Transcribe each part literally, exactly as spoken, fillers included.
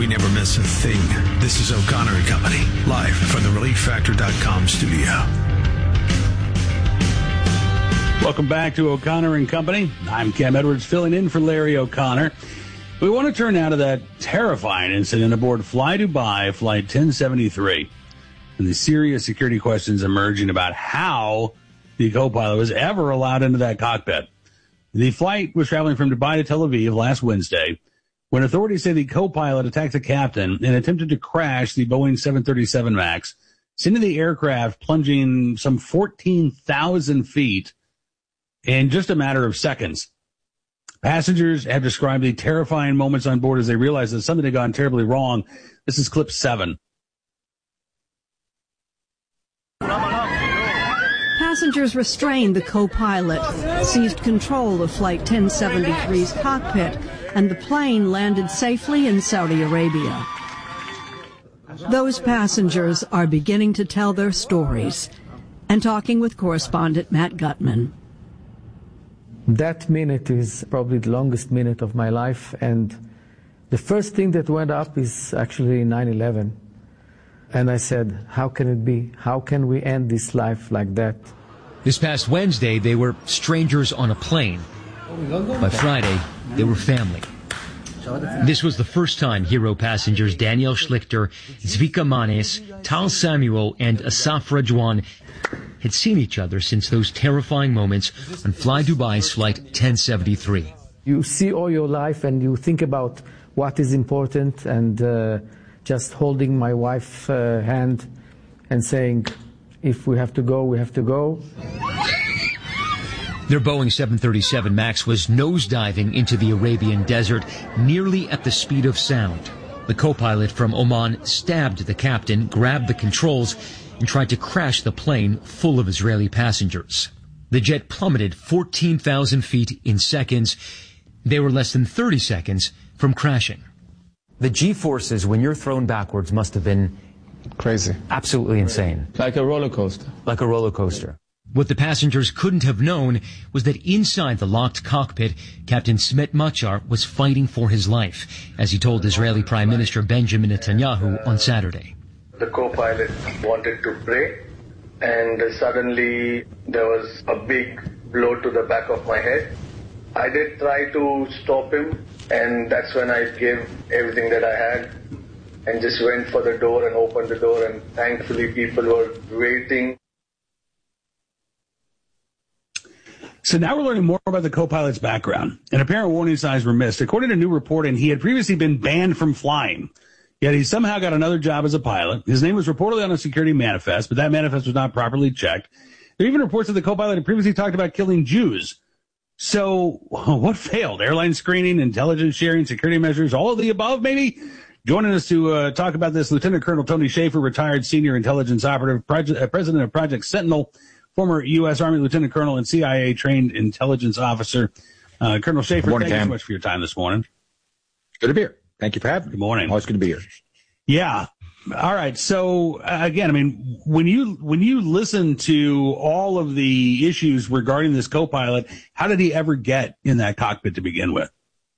We never miss a thing. This is O'Connor and Company, live from the relief factor dot com studio. Welcome back to O'Connor and Company. I'm Cam Edwards, filling in for Larry O'Connor. We want to turn now to that terrifying incident aboard Fly Dubai Flight ten seventy-three. And the serious security questions emerging about how the co-pilot was ever allowed into that cockpit. The flight was traveling from Dubai to Tel Aviv last Wednesday when authorities say the co-pilot attacked the captain and attempted to crash the Boeing seven thirty-seven MAX, sending the aircraft plunging some fourteen thousand feet in just a matter of seconds. Passengers have described the terrifying moments on board as they realized that something had gone terribly wrong. This is clip seven. Passengers restrained the co-pilot, seized control of Flight ten seventy-three's cockpit, and the plane landed safely in Saudi Arabia. Those passengers are beginning to tell their stories, and talking with correspondent Matt Gutman. That minute is probably the longest minute of my life, and the first thing that went up is actually nine eleven. And I said, how can it be? How can we end this life like that? This past Wednesday, they were strangers on a plane. By Friday, they were family. This was the first time Hero passengers Daniel Schlichter, Zvika Manes, Tal Samuel, and Asaf Rajwan had seen each other since those terrifying moments on Fly Dubai's Flight ten seventy-three. You see all your life and you think about what is important, and uh, just holding my wife's uh, hand and saying, if we have to go, we have to go. Their Boeing seven thirty-seven MAX was nosediving into the Arabian desert, nearly at the speed of sound. The co-pilot from Oman stabbed the captain, grabbed the controls, and tried to crash the plane full of Israeli passengers. The jet plummeted fourteen thousand feet in seconds. They were less than thirty seconds from crashing. The G-forces, when you're thrown backwards, must have been crazy. Absolutely insane. Like a roller coaster. Like a roller coaster. What the passengers couldn't have known was that inside the locked cockpit, Captain Smet Machar was fighting for his life, as he told Israeli Prime Minister Benjamin Netanyahu on Saturday. The co-pilot wanted to pray, and suddenly there was a big blow to the back of my head. I did try to stop him, and that's when I gave everything that I had and just went for the door and opened the door, and thankfully people were waiting. So now we're learning more about the co-pilot's background. And apparent warning signs were missed. According to new reporting, he had previously been banned from flying. Yet he somehow got another job as a pilot. His name was reportedly on a security manifest, but that manifest was not properly checked. There are even reports that the co-pilot had previously talked about killing Jews. So what failed? Airline screening, intelligence sharing, security measures, all of the above, maybe? Joining us to uh, talk about this, Lieutenant Colonel Tony Shaffer, retired senior intelligence operative, project, uh, president of Project Sentinel, former U S. Army Lieutenant Colonel and C I A-trained intelligence officer. Uh, Colonel Shaffer, morning, thank Cam. you so much for your time this morning. Good to be here. Thank you for having me. Good morning. Always good to be here. Yeah. All right. So uh, again, I mean, when you when you listen to all of the issues regarding this co-pilot, how did he ever get in that cockpit to begin with?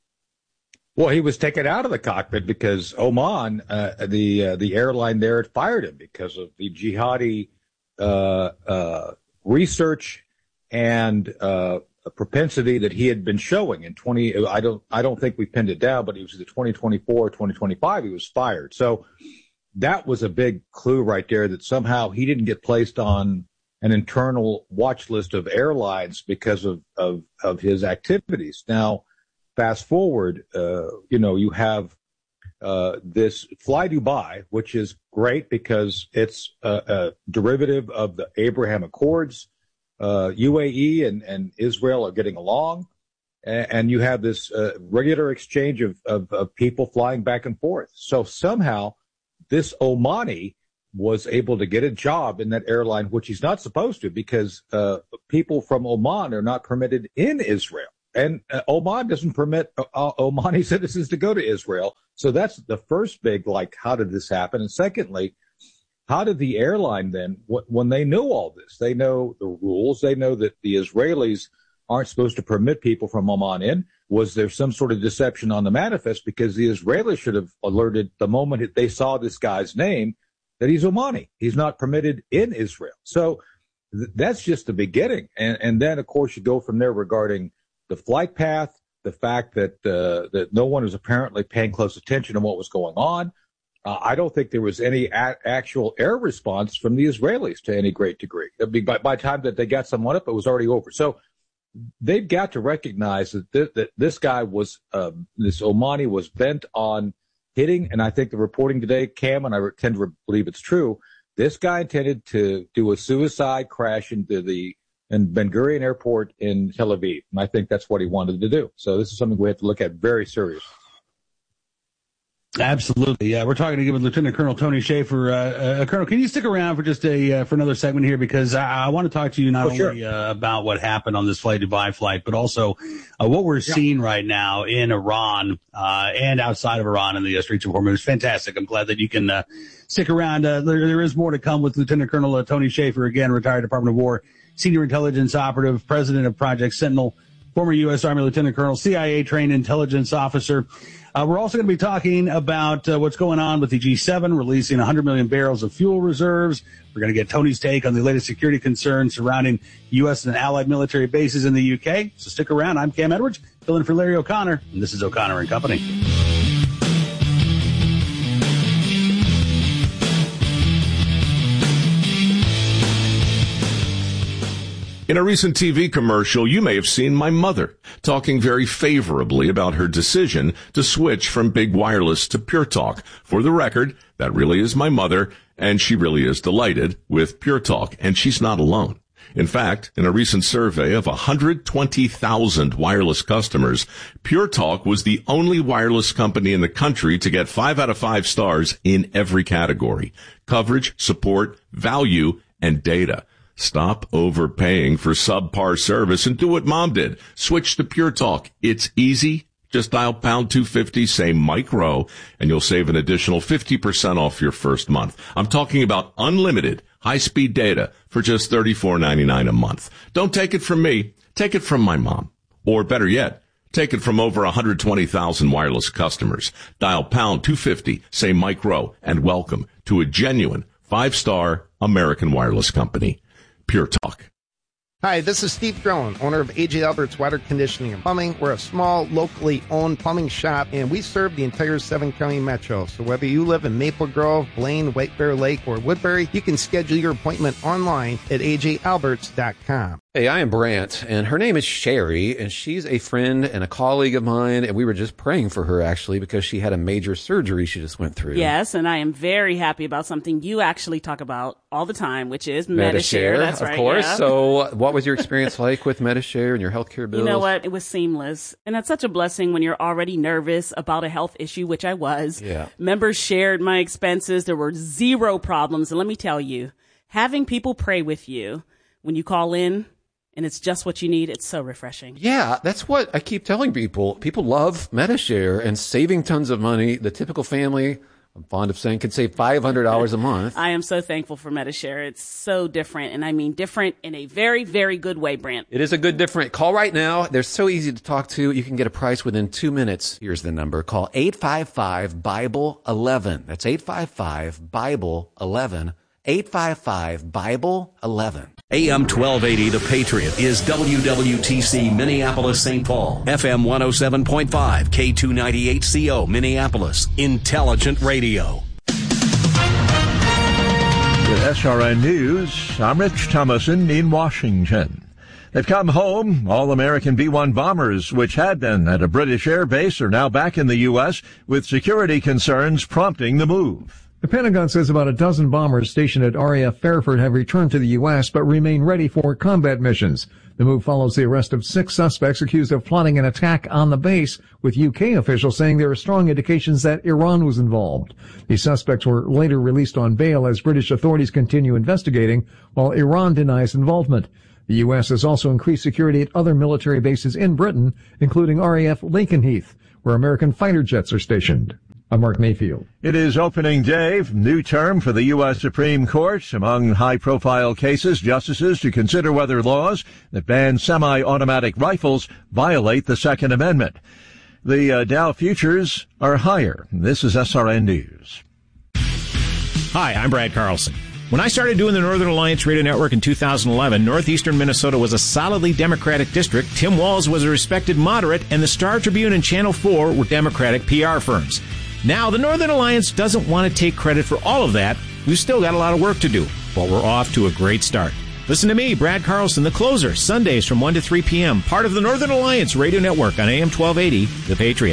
Well, he was taken out of the cockpit because Oman, uh, the uh, the airline there, had fired him because of the jihadi uh, uh, research and uh, propensity that he had been showing in twenty. I don't I don't think we pinned it down, but it was the twenty twenty-four, twenty twenty-five. He was fired. So that was a big clue right there that somehow he didn't get placed on an internal watch list of airlines because of of, of his activities. Now, fast forward, uh, you know, you have uh, this Fly Dubai, which is great because it's a, a derivative of the Abraham Accords. Uh, U A E and, and Israel are getting along, and, and you have this uh, regular exchange of, of, of people flying back and forth. So somehow this Omani was able to get a job in that airline, which he's not supposed to, because uh, people from Oman are not permitted in Israel. And uh, Oman doesn't permit uh, Omani citizens to go to Israel. So that's the first big, like, how did this happen? And secondly, how did the airline then, when they know all this, they know the rules, they know that the Israelis aren't supposed to permit people from Oman in, was there some sort of deception on the manifest, because the Israelis should have alerted the moment they saw this guy's name that he's Omani. He's not permitted in Israel. So th- that's just the beginning. And, and then, of course, you go from there regarding the flight path, the fact that uh, that no one was apparently paying close attention to what was going on. Uh, I don't think there was any a- actual air response from the Israelis to any great degree. I mean, by, by the time that they got someone up, it was already over. So they've got to recognize that, th- that this guy was, um, this Omani was bent on hitting, and I think the reporting today, Cam, and I tend to believe it's true, this guy intended to do a suicide crash into the in Ben Gurion Airport in Tel Aviv, and I think that's what he wanted to do. So this is something we have to look at very seriously. Absolutely. Yeah, we're talking again with Lieutenant Colonel Tony Shaffer. Uh, uh, Colonel, can you stick around for just a uh, for another segment here, because I, I want to talk to you not oh, only sure. uh, about what happened on this Flight Dubai flight, but also uh, what we're yeah. seeing right now in Iran uh, and outside of Iran in the uh, Streets of Hormuz. Fantastic. I'm glad that you can uh, stick around. Uh, there, there is more to come with Lieutenant Colonel uh, Tony Shaffer, again, retired Department of War Senior Intelligence Operative, President of Project Sentinel, former U S. Army Lieutenant Colonel, C I A-trained intelligence officer. Uh, we're also going to be talking about uh, what's going on with the G seven, releasing one hundred million barrels of fuel reserves. We're going to get Tony's take on the latest security concerns surrounding U S and allied military bases in the U K. So stick around. I'm Cam Edwards, filling in for Larry O'Connor, and this is O'Connor and Company. In a recent T V commercial, you may have seen my mother talking very favorably about her decision to switch from big wireless to Pure Talk. For the record, that really is my mother, and she really is delighted with Pure Talk, and she's not alone. In fact, in a recent survey of one hundred twenty thousand wireless customers, Pure Talk was the only wireless company in the country to get five out of five stars in every category: coverage, support, value, and data. Stop overpaying for subpar service and do what Mom did. Switch to Pure Talk. It's easy. Just dial pound two fifty, say micro, and you'll save an additional fifty percent off your first month. I'm talking about unlimited high-speed data for just thirty-four ninety-nine a month. Don't take it from me. Take it from my mom. Or better yet, take it from over one hundred twenty thousand wireless customers. Dial pound two fifty, say micro, and welcome to a genuine five-star American wireless company. Pure Talk. Hi, this is Steve Drone, owner of A J Albert's Water Conditioning and Plumbing. We're a small, locally owned plumbing shop, and we serve the entire seven-county metro. So whether you live in Maple Grove, Blaine, White Bear Lake, or Woodbury, you can schedule your appointment online at A J Alberts dot com. Hey, I am Brant, and her name is Sherry, and she's a friend and a colleague of mine, and we were just praying for her, actually, because she had a major surgery she just went through. Yes, and I am very happy about something you actually talk about all the time, which is Medi-Share. That's right, of course. Yeah. So what was your experience like with Medi-Share and your healthcare bills? You know what? It was seamless, and that's such a blessing when you're already nervous about a health issue, which I was. Yeah. Members shared my expenses. There were zero problems, and let me tell you, having people pray with you when you call in, and it's just what you need, it's so refreshing. Yeah, that's what I keep telling people. People love Medi-Share and saving tons of money. The typical family, I'm fond of saying, can save five hundred dollars a month. I am so thankful for Medi-Share. It's so different, and I mean different in a very, very good way, Brant. It is a good different. Call right now. They're so easy to talk to. You can get a price within two minutes. Here's the number. Call eight five five, Bible eleven. That's eight five five, Bible eleven. eight five five, Bible eleven. A M twelve eighty, The Patriot, is W W T C Minneapolis, Saint Paul. F M one oh seven point five, K two ninety-eight C O, Minneapolis. Intelligent radio. With S R N News, I'm Rich Thomason in Washington. They've come home. All American B one bombers, which had been at a British air base, are now back in the U S, with security concerns prompting the move. The Pentagon says about a dozen bombers stationed at R A F Fairford have returned to the U S but remain ready for combat missions. The move follows the arrest of six suspects accused of plotting an attack on the base, with U K officials saying there are strong indications that Iran was involved. These suspects were later released on bail as British authorities continue investigating, while Iran denies involvement. The U S has also increased security at other military bases in Britain, including R A F Lakenheath, where American fighter jets are stationed. I'm Mark Mayfield. It is opening day, new term for the U S Supreme Court. Among high-profile cases, justices to consider whether laws that ban semi-automatic rifles violate the Second Amendment. The uh, Dow futures are higher. This is S R N News. Hi, I'm Brad Carlson. When I started doing the Northern Alliance Radio Network in two thousand eleven, northeastern Minnesota was a solidly Democratic district. Tim Walz was a respected moderate, and the Star Tribune and Channel four were Democratic P R firms. Now, the Northern Alliance doesn't want to take credit for all of that. We've still got a lot of work to do, but we're off to a great start. Listen to me, Brad Carlson, the closer, Sundays from one to three p.m., part of the Northern Alliance Radio Network on A M twelve eighty, The Patriot.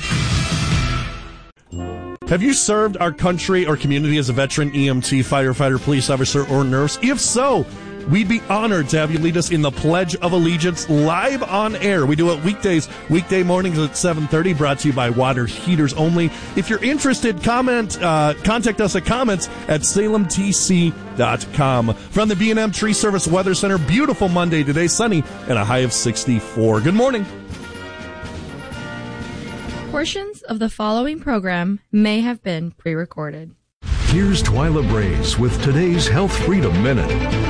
Have you served our country or community as a veteran, E M T, firefighter, police officer, or nurse? If so, we'd be honored to have you lead us in the Pledge of Allegiance live on air. We do it weekdays, weekday mornings at seven thirty, brought to you by Water Heaters Only. If you're interested, comment, uh, contact us at comments at salem t c dot com. From the B and M Tree Service Weather Center, beautiful Monday today, sunny and a high of sixty-four. Good morning. Portions of the following program may have been pre-recorded. Here's Twyla Braze with today's Health Freedom Minute.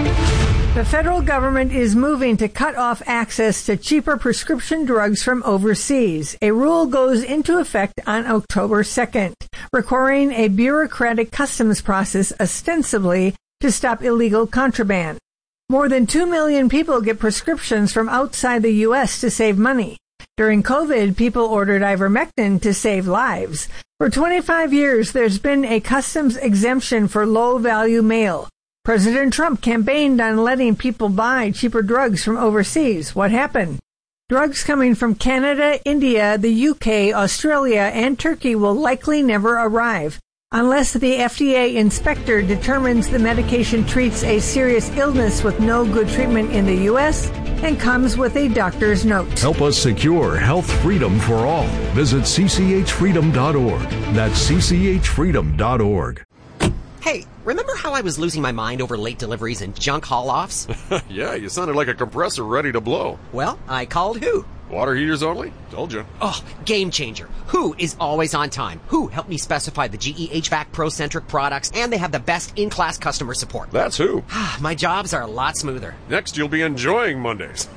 The federal government is moving to cut off access to cheaper prescription drugs from overseas. A rule goes into effect on October second, requiring a bureaucratic customs process ostensibly to stop illegal contraband. More than two million people get prescriptions from outside the U S to save money. During COVID, people ordered ivermectin to save lives. For twenty-five years, there's been a customs exemption for low-value mail. President Trump campaigned on letting people buy cheaper drugs from overseas. What happened? Drugs coming from Canada, India, the U K, Australia, and Turkey will likely never arrive unless the F D A inspector determines the medication treats a serious illness with no good treatment in the U S and comes with a doctor's note. Help us secure health freedom for all. Visit c c h freedom dot org. That's c c h freedom dot org. Hey, remember how I was losing my mind over late deliveries and junk haul-offs? Yeah, you sounded like a compressor ready to blow. Well, I called who? Water Heaters Only? Told you. Oh, game changer. Who is always on time? Who helped me specify the G E H V A C Pro-centric products, and they have the best in-class customer support. That's who. My jobs are a lot smoother. Next, you'll be enjoying Mondays.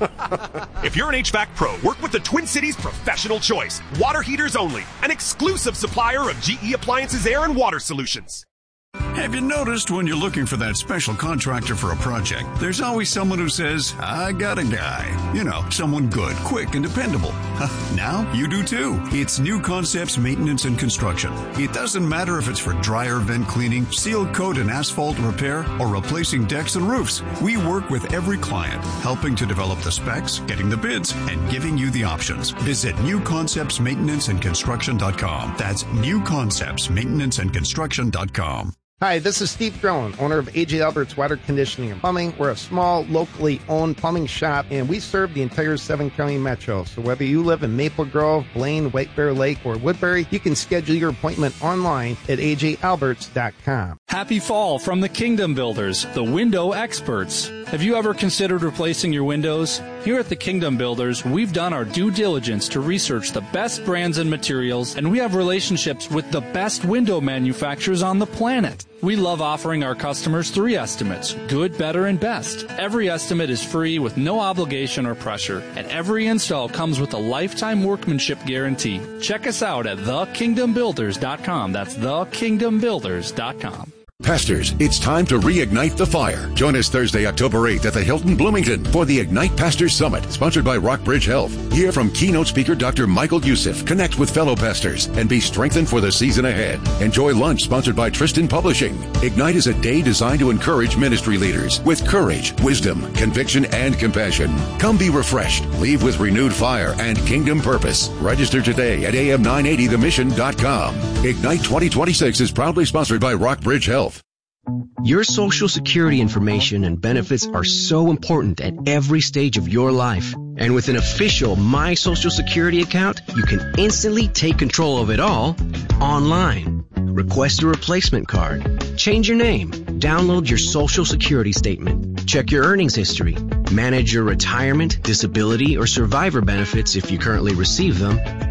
If you're an H V A C Pro, work with the Twin Cities Professional Choice. Water Heaters Only, an exclusive supplier of G E Appliances air and water solutions. Have you noticed when you're looking for that special contractor for a project, there's always someone who says, I got a guy. You know, someone good, quick, and dependable. Now you do too. It's New Concepts Maintenance and Construction. It doesn't matter if it's for dryer vent cleaning, seal coat and asphalt repair, or replacing decks and roofs. We work with every client, helping to develop the specs, getting the bids, and giving you the options. Visit new concepts maintenance and construction dot com. That's new concepts maintenance and construction dot com. Hi, this is Steve Drone, owner of A J Albert's Water Conditioning and Plumbing. We're a small, locally owned plumbing shop, and we serve the entire seven-county metro. So whether you live in Maple Grove, Blaine, White Bear Lake, or Woodbury, you can schedule your appointment online at a j alberts dot com. Happy fall from the Kingdom Builders, the window experts. Have you ever considered replacing your windows? Here at the Kingdom Builders, we've done our due diligence to research the best brands and materials, and we have relationships with the best window manufacturers on the planet. We love offering our customers three estimates, good, better, and best. Every estimate is free with no obligation or pressure, and every install comes with a lifetime workmanship guarantee. Check us out at the kingdom builders dot com. That's the kingdom builders dot com. Pastors, it's time to reignite the fire. Join us Thursday, October eighth at the Hilton Bloomington for the Ignite Pastors Summit, sponsored by Rockbridge Health. Hear from keynote speaker Doctor Michael Youssef, connect with fellow pastors, and be strengthened for the season ahead. Enjoy lunch sponsored by Tristan Publishing. Ignite is a day designed to encourage ministry leaders with courage, wisdom, conviction, and compassion. Come be refreshed, leave with renewed fire and kingdom purpose. Register today at a m nine eighty the mission dot com. Ignite twenty twenty-six is proudly sponsored by Rockbridge Health. Your Social Security information and benefits are so important at every stage of your life. And with an official My Social Security account, you can instantly take control of it all online. Request a replacement card. Change your name. Download your Social Security statement. Check your earnings history. Manage your retirement, disability, or survivor benefits if you currently receive them.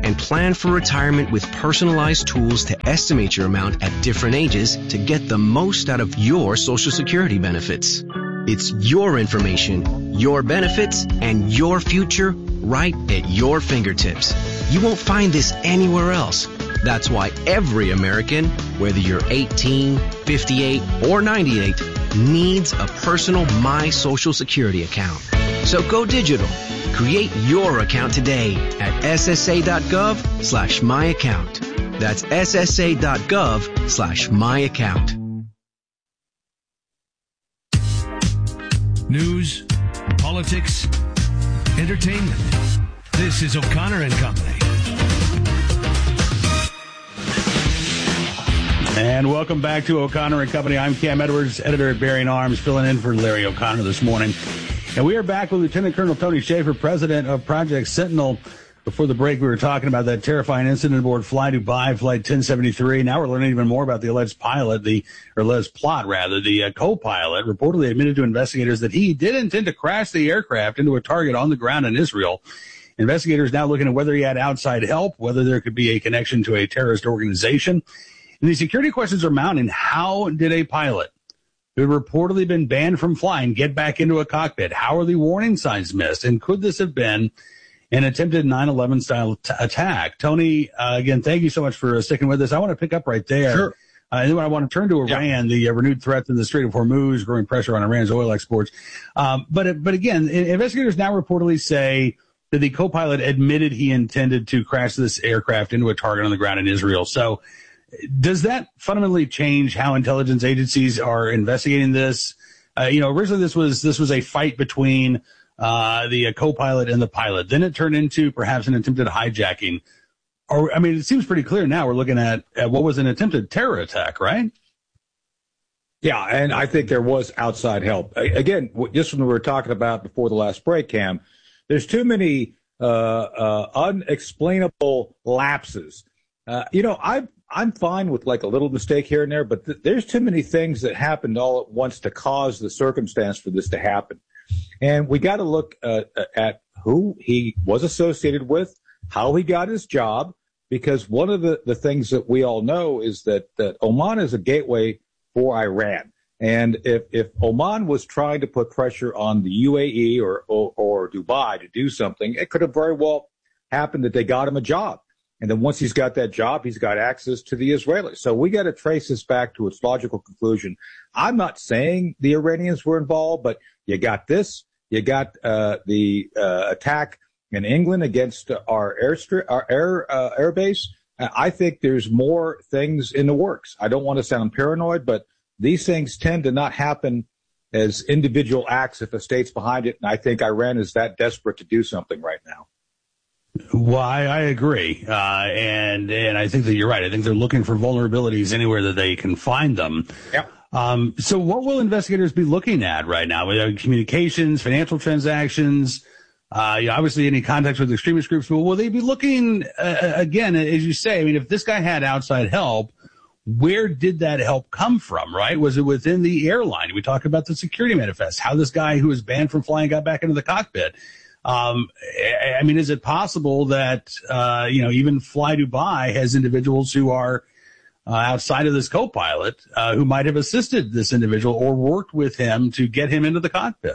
and plan for retirement with personalized tools to estimate your amount at different ages to get the most out of your Social Security benefits. It's your information, your benefits, and your future right at your fingertips. You won't find this anywhere else. That's why every American, whether you're eighteen, fifty-eight, or ninety-eight, needs a personal My Social Security account. So go digital. Create your account today at ssa.gov slash my account. That's ssa.gov slash my account. News, politics, entertainment. This is O'Connor and Company. And welcome back to O'Connor and Company. I'm Cam Edwards, editor at Bearing Arms, filling in for Larry O'Connor this morning. And we are back with Lieutenant Colonel Tony Shaffer, president of Project Sentinel. Before the break, we were talking about that terrifying incident aboard Fly Dubai, Flight ten seventy-three. Now we're learning even more about the alleged pilot, the or alleged plot, rather. The uh, co-pilot reportedly admitted to investigators that he did intend to crash the aircraft into a target on the ground in Israel. Investigators now looking at whether he had outside help, whether there could be a connection to a terrorist organization. And the security questions are mounting. How did a pilot who had reportedly been banned from flying get back into a cockpit? How are the warning signs missed? And could this have been an attempted nine eleven style t- attack? Tony, uh, again, thank you so much for uh, sticking with us. I want to pick up right there. Sure. Uh, and then I want to turn to Iran, yeah. the uh, renewed threat in the Strait of Hormuz, growing pressure on Iran's oil exports. Um, but, but again, investigators now reportedly say that the co-pilot admitted he intended to crash this aircraft into a target on the ground in Israel. So does that fundamentally change how intelligence agencies are investigating this? Uh, you know, originally this was, this was a fight between Uh, the uh, co-pilot and the pilot. Then it turned into perhaps an attempted hijacking. Or, I mean, it seems pretty clear now we're looking at, at what was an attempted terror attack, right? Yeah, and I think there was outside help. Again, just when we were talking about before the last break, Cam, there's too many uh, uh, unexplainable lapses. Uh, you know, I, I'm fine with like a little mistake here and there, but th- there's too many things that happened all at once to cause the circumstance for this to happen. And we got to look uh, at who he was associated with, how he got his job, because one of the, the things that we all know is that, that Oman is a gateway for Iran. And if, if Oman was trying to put pressure on the U A E or, or, or Dubai to do something, it could have very well happened that they got him a job. And then once he's got that job, he's got access to the Israelis. So we got to trace this back to its logical conclusion. I'm not saying the Iranians were involved, but you got this. You got uh, the uh, attack in England against our airstri- our air uh, airbase. I think there's more things in the works. I don't want to sound paranoid, but these things tend to not happen as individual acts if a state's behind it. And I think Iran is that desperate to do something right now. Well, I, I agree. Uh, and, and I think that you're right. I think they're looking for vulnerabilities anywhere that they can find them. Yep. Um, so what will investigators be looking at right now? Communications, financial transactions, uh, you know, obviously any contacts with extremist groups, but will they be looking, uh, again, as you say, I mean, if this guy had outside help, where did that help come from, right? Was it within the airline? We talked about the security manifest, how this guy who was banned from flying got back into the cockpit. Um, I mean, is it possible that, uh, you know, even Fly Dubai has individuals who are uh, outside of this co-pilot uh, who might have assisted this individual or worked with him to get him into the cockpit?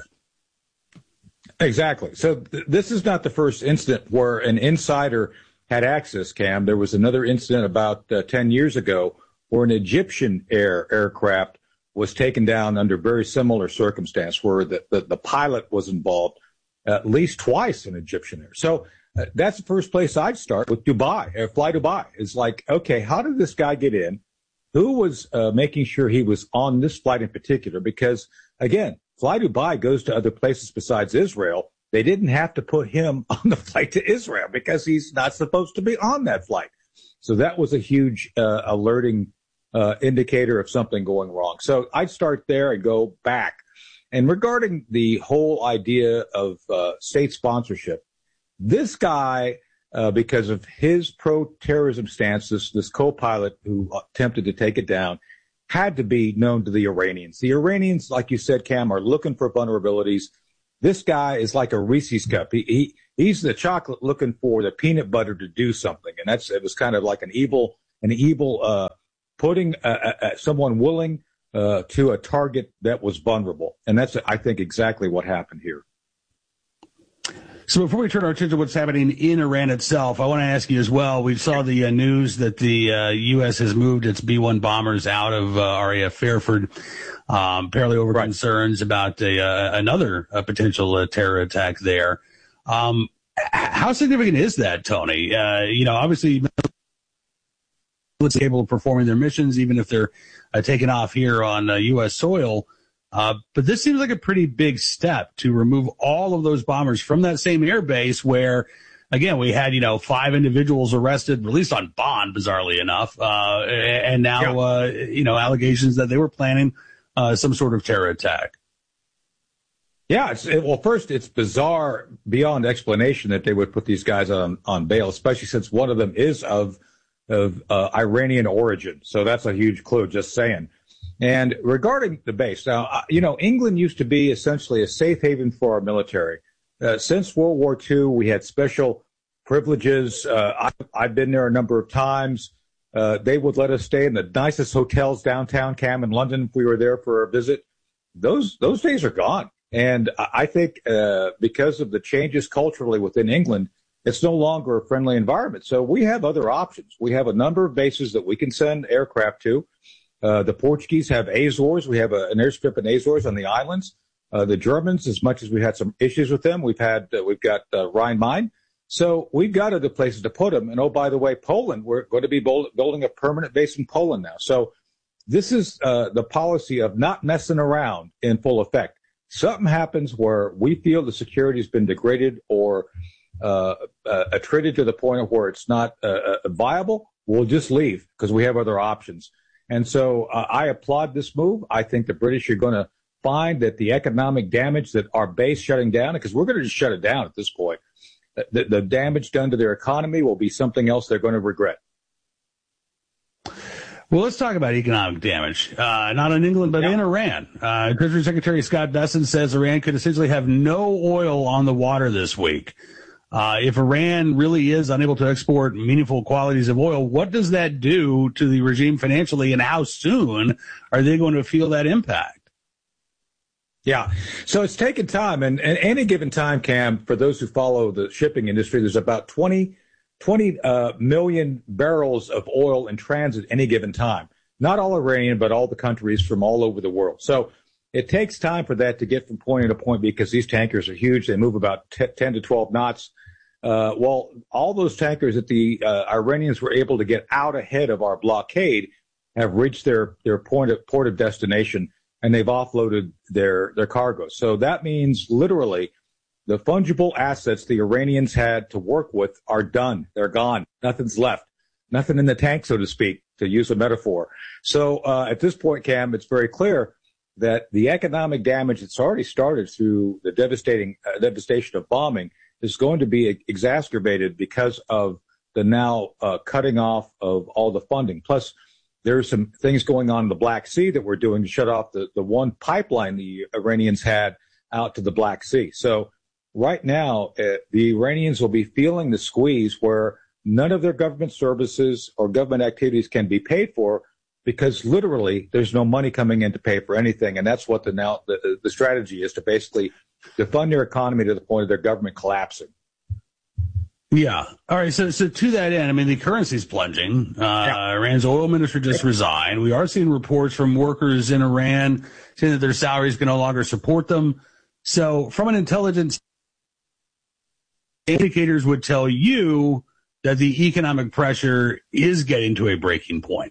Exactly. So th- this is not the first incident where an insider had access, Cam. There was another incident about uh, ten years ago where an Egyptian air aircraft was taken down under very similar circumstance where the, the, the pilot was involved at least twice in Egyptian air. So uh, that's the first place I'd start with Dubai, uh, Fly Dubai. It's like, okay, how did this guy get in? Who was uh, making sure he was on this flight in particular? Because, again, Fly Dubai goes to other places besides Israel. They didn't have to put him on the flight to Israel because he's not supposed to be on that flight. So that was a huge uh, alerting uh, indicator of something going wrong. So I'd start there and go back. And regarding the whole idea of uh, state sponsorship, this guy, uh, because of his pro-terrorism stance, this, this co-pilot who attempted to take it down, had to be known to the Iranians. The Iranians, like you said, Cam, are looking for vulnerabilities. This guy is like a Reese's cup. He, he he's the chocolate looking for the peanut butter to do something. And that's, it was kind of like an evil, an evil, uh, putting uh, uh, someone willing uh, to a target that was vulnerable. And that's, I think, exactly what happened here. So before we turn our attention to what's happening in Iran itself, I want to ask you as well, we saw the uh, news that the uh, U S has moved its B one bombers out of uh, R A F Fairford, um, apparently over right. concerns about a, uh, another uh, potential uh, terror attack there. Um, how significant is that, Tony? Uh, you know, obviously, it's able of performing their missions, even if they're uh, taken off here on uh, U S soil. Uh, but this seems like a pretty big step to remove all of those bombers from that same air base where, again, we had, you know, five individuals arrested, released on bond, bizarrely enough, uh, and now, yeah. uh, you know, allegations that they were planning uh, some sort of terror attack. Yeah, it's, it, well, first, it's bizarre beyond explanation that they would put these guys on, on bail, especially since one of them is of, of uh, Iranian origin. So that's a huge clue, just saying. And regarding the base, now, you know, England used to be essentially a safe haven for our military. Uh, since World War Two, we had special privileges. Uh, I, I've been there a number of times. Uh, they would let us stay in the nicest hotels downtown Cam in London if we were there for a visit. Those those days are gone. And I think uh, because of the changes culturally within England, it's no longer a friendly environment. So we have other options. We have a number of bases that we can send aircraft to. Uh, the Portuguese have Azores. We have a, an airstrip in Azores on the islands. Uh, the Germans, as much as we had some issues with them, we've had uh, we've got uh, Rhine-Main. So we've got other places to put them. And oh, by the way, Poland, we're going to be building a permanent base in Poland now. So this is uh, the policy of not messing around in full effect. Something happens where we feel the security has been degraded or uh, uh, attrited to the point of where it's not uh, uh, viable, we'll just leave because we have other options. And so uh, I applaud this move. I think the British are going to find that the economic damage that our base shutting down, because we're going to just shut it down at this point, the, the damage done to their economy will be something else they're going to regret. Well, let's talk about economic damage, uh, not in England, but yeah. in Iran. Uh, Treasury Secretary Scott Bessent says Iran could essentially have no oil on the water this week. Uh, if Iran really is unable to export meaningful quantities of oil, what does that do to the regime financially, and how soon are they going to feel that impact? Yeah, so it's taken time, and at any given time, Cam, for those who follow the shipping industry, there's about twenty, twenty uh, million barrels of oil in transit any given time. Not all Iranian, but all the countries from all over the world. So it takes time for that to get from point A to point B because these tankers are huge. They move about ten to twelve knots. Uh, well, all those tankers that the uh, Iranians were able to get out ahead of our blockade have reached their, their point of, port of destination, and they've offloaded their, their cargo. So that means literally the fungible assets the Iranians had to work with are done. They're gone. Nothing's left. Nothing in the tank, so to speak, to use a metaphor. So uh, at this point, Cam, it's very clear that the economic damage that's already started through the devastating uh, devastation of bombing is going to be exacerbated because of the now uh, cutting off of all the funding. Plus, there's some things going on in the Black Sea that we're doing to shut off the, the one pipeline the Iranians had out to the Black Sea. So right now, uh, the Iranians will be feeling the squeeze where none of their government services or government activities can be paid for because literally there's no money coming in to pay for anything. And that's what the now the, the strategy is, to basically to fund their economy to the point of their government collapsing. Yeah. All right. So, so to that end, I mean, the currency's plunging. Uh, yeah. Iran's oil minister just resigned. We are seeing reports from workers in Iran saying that their salaries can no longer support them. So from an intelligence, indicators would tell you that the economic pressure is getting to a breaking point.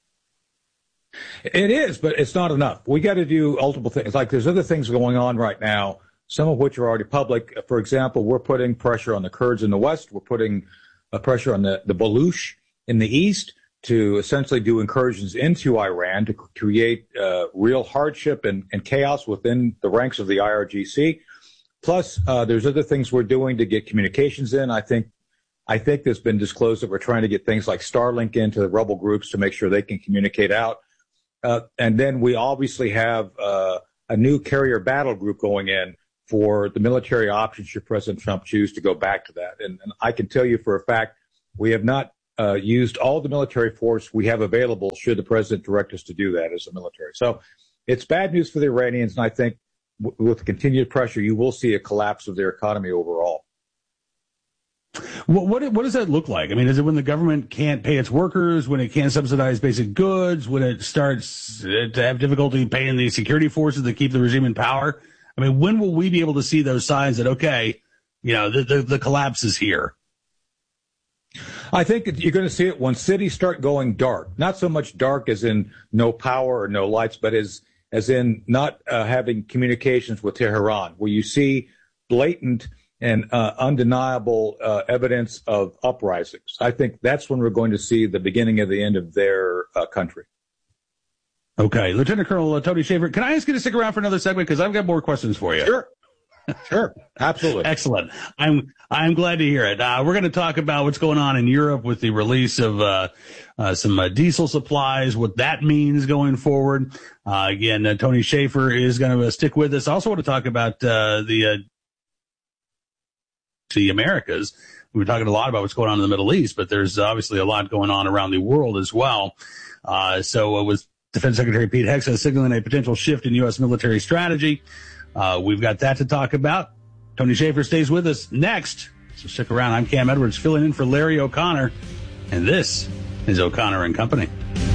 It is, but it's not enough. We got to do multiple things. Like there's other things going on right now, some of which are already public. For example, we're putting pressure on the Kurds in the west. We're putting uh, pressure on the, the Baluch in the east to essentially do incursions into Iran to create uh, real hardship and, and chaos within the ranks of the I R G C. Plus, uh, there's other things we're doing to get communications in. I think I think there's been disclosed that we're trying to get things like Starlink into the rebel groups to make sure they can communicate out. Uh, and then we obviously have uh, a new carrier battle group going in for the military option should President Trump choose to go back to that. And, and I can tell you for a fact, we have not uh, used all the military force we have available should the president direct us to do that as a military. So it's bad news for the Iranians, and I think w- with continued pressure, you will see a collapse of their economy overall. What, what what does that look like? I mean, is it when the government can't pay its workers, when it can't subsidize basic goods, when it starts to have difficulty paying the security forces that keep the regime in power? I mean, when will we be able to see those signs that, okay, you know, the, the, the collapse is here? I think you're going to see it when cities start going dark. Not so much dark as in no power or no lights, but as as in not uh, having communications with Tehran, where you see blatant and uh, undeniable uh, evidence of uprisings. I think that's when we're going to see the beginning of the end of their uh, country. Okay. Lieutenant Colonel uh, Tony Shaffer, can I ask you to stick around for another segment? Because I've got more questions for you. Sure. Sure. Absolutely. Excellent. I'm I'm glad to hear it. Uh, we're going to talk about what's going on in Europe with the release of uh, uh, some uh, diesel supplies, what that means going forward. Uh, again, uh, Tony Shaffer is going to uh, stick with us. I also want to talk about uh, the uh, the Americas. We were talking a lot about what's going on in the Middle East, but there's obviously a lot going on around the world as well. Uh, so uh, with Defense Secretary Pete Hegseth signaling a potential shift in U S military strategy, uh, we've got that to talk about. Tony Shaffer stays with us next, so stick around. I'm Cam Edwards, filling in for Larry O'Connor, and this is O'Connor and Company.